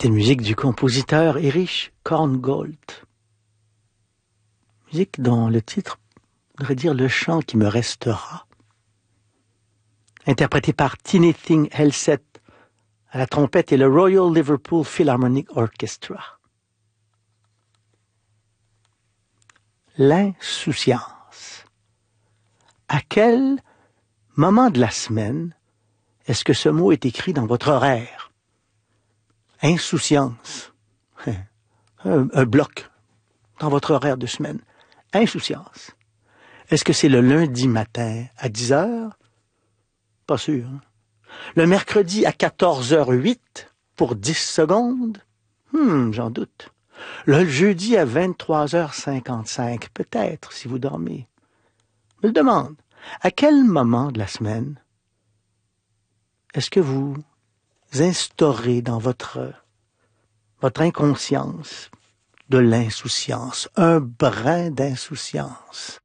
C'était une musique du compositeur Erich Korngold. Musique dont le titre voudrait dire le chant qui me restera. Interprété par Tiny Thing Helseth à la trompette et le Royal Liverpool Philharmonic Orchestra. L'insouciance. À quel moment de la semaine est-ce que ce mot est écrit dans votre horaire? Insouciance. Un bloc dans votre horaire de semaine. Insouciance. Est-ce que c'est le lundi matin à 10 heures? Pas sûr. Hein? Le mercredi à 14h08 pour 10 secondes? J'en doute. Le jeudi à 23h55, peut-être, si vous dormez. Je me demande, à quel moment de la semaine est-ce que vous instaurez dans votre inconscience de l'insouciance, un brin d'insouciance?